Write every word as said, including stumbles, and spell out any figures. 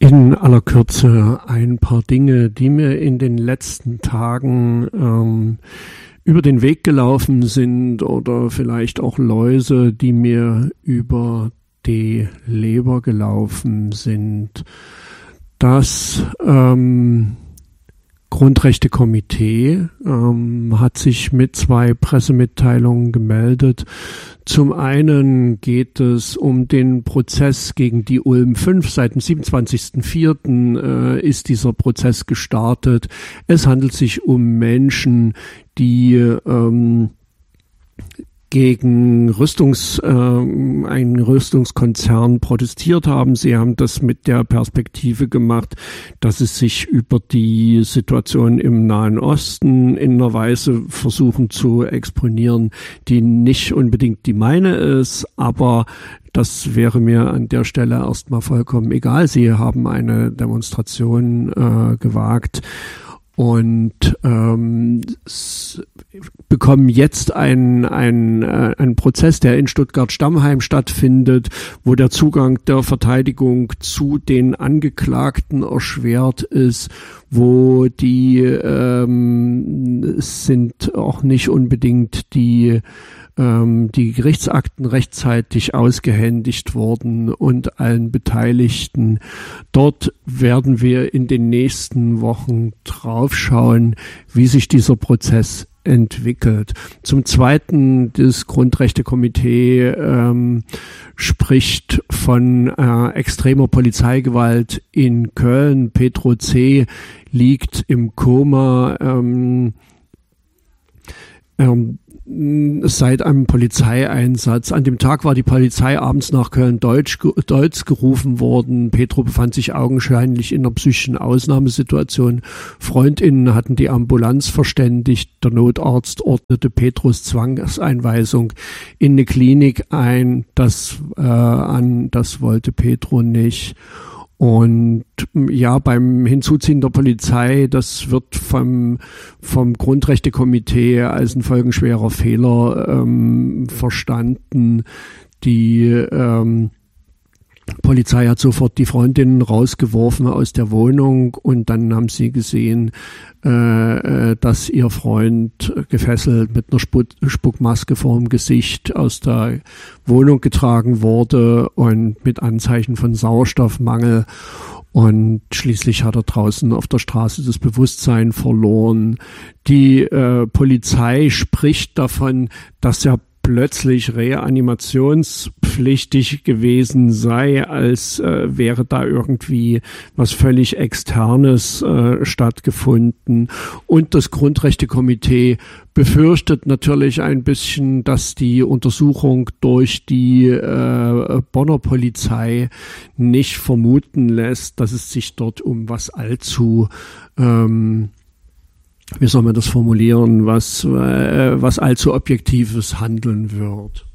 In aller Kürze ein paar Dinge, die mir in den letzten Tagen ähm, über den Weg gelaufen sind oder vielleicht auch Läuse, die mir über die Leber gelaufen sind. Das ähm, Grundrechtekomitee ähm, hat sich mit zwei Pressemitteilungen gemeldet. Zum einen geht es um den Prozess gegen die Ulm fünf. Seit dem siebenundzwanzigsten vierten Äh, ist dieser Prozess gestartet. Es handelt sich um Menschen, die ähm, gegen Rüstungs, äh, einen Rüstungskonzern protestiert haben. Sie haben das mit der Perspektive gemacht, dass sie sich über die Situation im Nahen Osten in einer Weise versuchen zu exponieren, die nicht unbedingt die meine ist, aber das wäre mir an der Stelle erstmal vollkommen egal. Sie haben eine Demonstration äh, gewagt und ähm, bekommen jetzt einen, einen, äh, einen Prozess, der in Stuttgart-Stammheim stattfindet, wo der Zugang der Verteidigung zu den Angeklagten erschwert ist, wo die ähm, sind auch nicht unbedingt die ähm, die Gerichtsakten rechtzeitig ausgehändigt worden und allen Beteiligten. Dort werden wir in den nächsten Wochen draufschauen, wie sich dieser Prozess entwickelt. Zum Zweiten, das Grundrechtekomitee ähm, spricht von äh, extremer Polizeigewalt in Köln. Petro C. liegt im Koma. Ähm, ähm, Seit einem Polizeieinsatz. An dem Tag war die Polizei abends nach Köln-Deutz gerufen worden. Petro befand sich augenscheinlich in einer psychischen Ausnahmesituation. FreundInnen hatten die Ambulanz verständigt. Der Notarzt ordnete Petros Zwangseinweisung in eine Klinik ein. Das äh, an, das wollte Petro nicht. Und ja, beim Hinzuziehen der Polizei, das wird vom, vom Grundrechtekomitee als ein folgenschwerer Fehler ähm, verstanden. Die ähm, Polizei hat sofort die Freundinnen rausgeworfen aus der Wohnung und dann haben sie gesehen, äh, dass ihr Freund gefesselt mit einer Sp- Spuckmaske vorm Gesicht aus der Wohnung getragen wurde und mit Anzeichen von Sauerstoffmangel. Und schließlich hat er draußen auf der Straße das Bewusstsein verloren. Die äh, Polizei spricht davon, dass er plötzlich reanimationspflichtig gewesen sei, als äh, wäre da irgendwie was völlig Externes äh, stattgefunden. Und das Grundrechtekomitee befürchtet natürlich ein bisschen, dass die Untersuchung durch die äh, Bonner Polizei nicht vermuten lässt, dass es sich dort um was allzu ähm, wie soll man das formulieren, was, äh, was allzu Objektives handeln wird.